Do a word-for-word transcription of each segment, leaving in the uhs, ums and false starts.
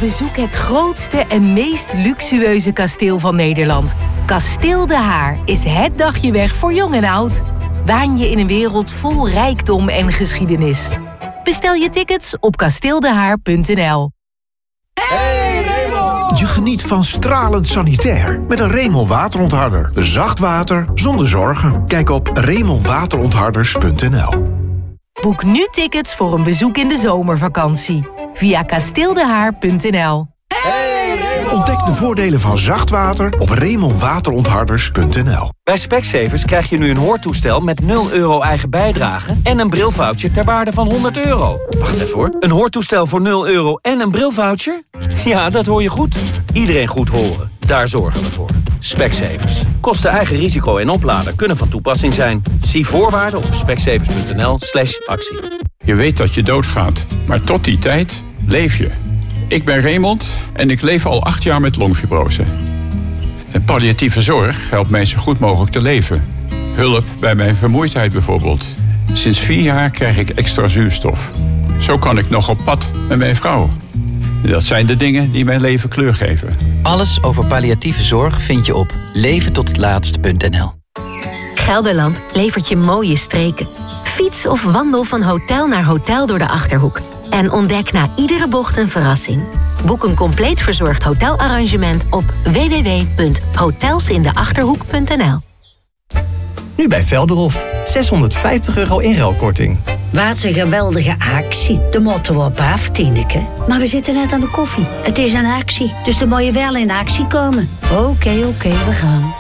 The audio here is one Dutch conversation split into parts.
Bezoek het grootste en meest luxueuze kasteel van Nederland. Kasteel De Haar is het dagje weg voor jong en oud. Waan je in een wereld vol rijkdom en geschiedenis. Bestel je tickets op kasteeldehaar punt n l. Hey Raymond! Je geniet van stralend sanitair met een Raymond waterontharder. Zacht water zonder zorgen. Kijk op raymond waterontharders punt n l. Boek nu tickets voor een bezoek in de zomervakantie via kasteeldehaar punt n l. Hey Raymond! Ontdek de voordelen van zacht water op raymond waterontharders punt n l. Bij Specsavers krijg je nu een hoortoestel met nul euro eigen bijdrage en een brilvoucher ter waarde van honderd euro. Wacht even hoor. Een hoortoestel voor nul euro en een brilvoucher? Ja, dat hoor je goed. Iedereen goed horen. Daar zorgen we voor. Specsavers. Kosten eigen risico en oplader kunnen van toepassing zijn. Zie voorwaarden op specsavers punt n l slash actie. Je weet dat je doodgaat, maar tot die tijd leef je. Ik ben Raymond en ik leef al acht jaar met longfibrose. En palliatieve zorg helpt mij zo goed mogelijk te leven. Hulp bij mijn vermoeidheid bijvoorbeeld. Sinds vier jaar krijg ik extra zuurstof. Zo kan ik nog op pad met mijn vrouw. Dat zijn de dingen die mijn leven kleur geven. Alles over palliatieve zorg vind je op leven tot het laatste punt n l. Gelderland levert je mooie streken. Fiets of wandel van hotel naar hotel door de Achterhoek. En ontdek na iedere bocht een verrassing. Boek een compleet verzorgd hotelarrangement op w w w punt hotelsindeachterhoek punt n l. Nu bij Velderhof. zeshonderdvijftig euro inruilkorting. Wat een geweldige actie. De moeten we op af, Tineke. Maar we zitten net aan de koffie. Het is een actie, dus dan moet je wel in actie komen. Oké, okay, oké, okay, we gaan.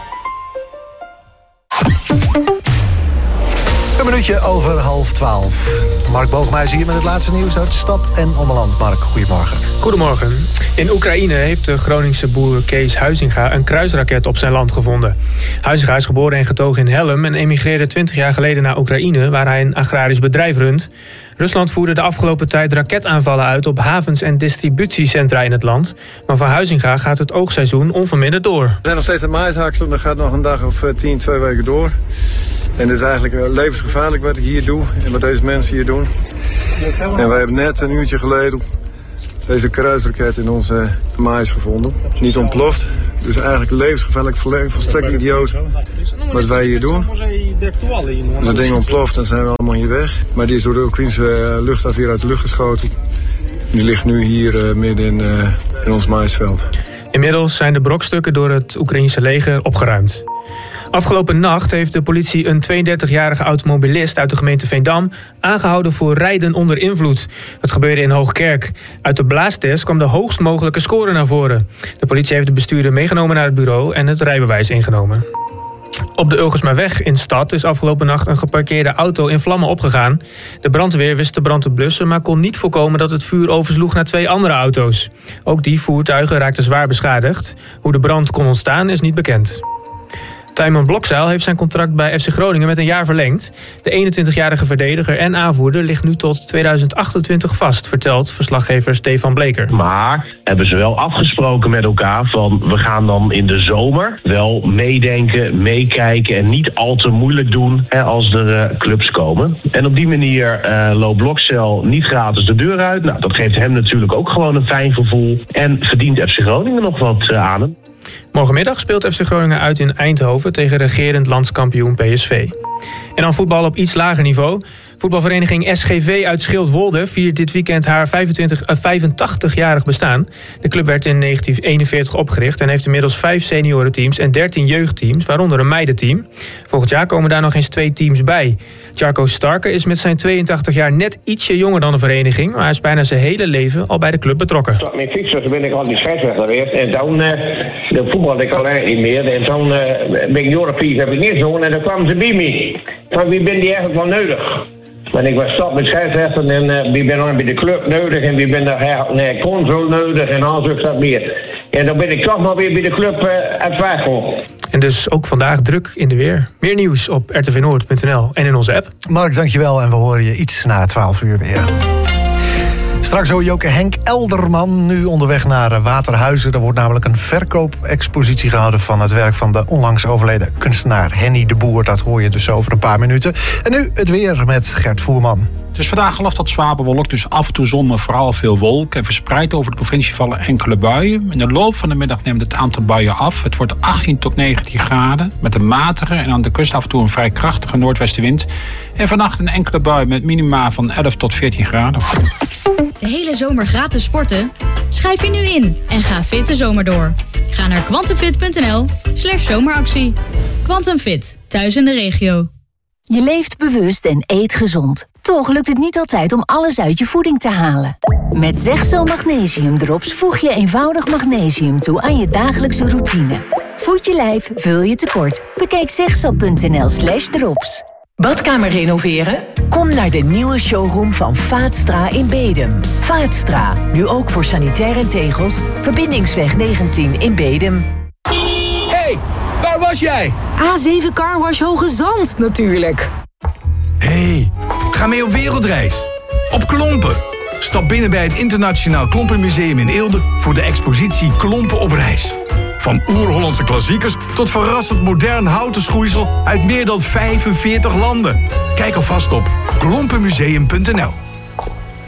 Een minuutje over half twaalf. Mark Boogmeijs hier met het laatste nieuws uit stad en ommeland. Mark, goedemorgen. Goedemorgen. In Oekraïne heeft de Groningse boer Kees Huizinga een kruisraket op zijn land gevonden. Huizinga is geboren en getogen in Helm en emigreerde twintig jaar geleden naar Oekraïne, waar hij een agrarisch bedrijf runt. Rusland voerde de afgelopen tijd raketaanvallen uit op havens en distributiecentra in het land. Maar voor Huizinga gaat het oogseizoen onverminderd door. We zijn nog steeds aan maïshaksel, dat gaat nog een dag of tien, twee weken door. En het is eigenlijk levensgevaarlijk wat ik hier doe en wat deze mensen hier doen. En wij hebben net een uurtje geleden deze kruisraket in onze maïs gevonden. Niet ontploft, dus eigenlijk levensgevaarlijk, volstrekt idioot wat wij hier doen. Als het ding ontploft, dan zijn we allemaal hier weg. Maar die is door de Oekraïnse luchtafweer uit de lucht geschoten. Die ligt nu hier uh, midden in, uh, in ons maïsveld. Inmiddels zijn de brokstukken door het Oekraïnse leger opgeruimd. Afgelopen nacht heeft de politie een tweeëndertigjarige automobilist uit de gemeente Veendam aangehouden voor rijden onder invloed. Dat gebeurde in Hoogkerk. Uit de blaastest kwam de hoogst mogelijke score naar voren. De politie heeft de bestuurder meegenomen naar het bureau en het rijbewijs ingenomen. Op de Ulgersmaweg in Stad is afgelopen nacht een geparkeerde auto in vlammen opgegaan. De brandweer wist de brand te blussen, maar kon niet voorkomen dat het vuur oversloeg naar twee andere auto's. Ook die voertuigen raakten zwaar beschadigd. Hoe de brand kon ontstaan is niet bekend. Tijmen Blokzeil heeft zijn contract bij F C Groningen met een jaar verlengd. De eenentwintigjarige verdediger en aanvoerder ligt nu tot tweeduizend achtentwintig vast, vertelt verslaggever Stefan Bleker. Maar hebben ze wel afgesproken met elkaar van we gaan dan in de zomer wel meedenken, meekijken en niet al te moeilijk doen hè, als er uh, clubs komen. En op die manier uh, loopt Blokzeil niet gratis de deur uit. Nou, dat geeft hem natuurlijk ook gewoon een fijn gevoel en verdient F C Groningen nog wat uh, aan hem. Morgenmiddag speelt F C Groningen uit in Eindhoven tegen regerend landskampioen P S V. En dan voetbal op iets lager niveau. Voetbalvereniging S G V uit Schildwolde viert dit weekend haar vijfentachtigjarig bestaan. De club werd in negentien eenenveertig opgericht en heeft inmiddels vijf seniorenteams en dertien jeugdteams, waaronder een meidenteam. Volgend jaar komen daar nog eens twee teams bij. Jarko Starke is met zijn tweeëntachtig jaar net ietsje jonger dan de vereniging, maar hij is bijna zijn hele leven al bij de club betrokken. Met fietsen ben ik al die scheidsrechter geweest en toen uh, de voetbal ik al niet meer. En toen uh, ben ik Europees heb ik niet zo en dan kwamen ze bij me. Van wie ben die eigenlijk wel nodig? En ik was stop met scheidsrechter en uh, wie ben dan bij de club nodig en wie ben daar een consul nodig en al zo dat meer. En dan ben ik toch maar weer bij de club uh, uit Vaagel. En dus ook vandaag druk in de weer. Meer nieuws op r t v noord punt n l en in onze app. Mark, dankjewel en we horen je iets na twaalf uur weer. Straks hoor je ook Henk Elderman, nu onderweg naar Waterhuizen. Er wordt namelijk een verkoopexpositie gehouden van het werk van de onlangs overleden kunstenaar Henny de Boer. Dat hoor je dus over een paar minuten. En nu het weer met Gert Voerman. Het is vandaag half tot zwaar bewolkt, dus af en toe zon, maar vooral veel wolken. En verspreid over de provincie vallen enkele buien. In de loop van de middag neemt het aantal buien af. Het wordt achttien tot negentien graden, met een matige en aan de kust af en toe een vrij krachtige noordwestenwind. En vannacht een enkele bui met minima van elf tot veertien graden. De hele zomer gratis sporten? Schrijf je nu in en ga fit de zomer door. Ga naar quantumfit.nl slash zomeractie. Quantumfit, thuis in de regio. Je leeft bewust en eet gezond. Toch lukt het niet altijd om alles uit je voeding te halen. Met Zegzo Magnesium Drops voeg je eenvoudig magnesium toe aan je dagelijkse routine. Voed je lijf, vul je tekort. Bekijk zegzo.nl slash drops. Badkamer renoveren? Kom naar de nieuwe showroom van Vaatstra in Bedum. Vaatstra, nu ook voor sanitair en tegels. Verbindingsweg negentien in Bedum. Hey, waar was jij? A zeven Carwash Hoge Zand, natuurlijk. Hey, ga mee op wereldreis. Op Klompen. Stap binnen bij het Internationaal Klompenmuseum in Eelde voor de expositie Klompen op reis. Van oer-Hollandse klassiekers tot verrassend modern houten schoeisel uit meer dan vijfenveertig landen. Kijk alvast op klompenmuseum punt n l.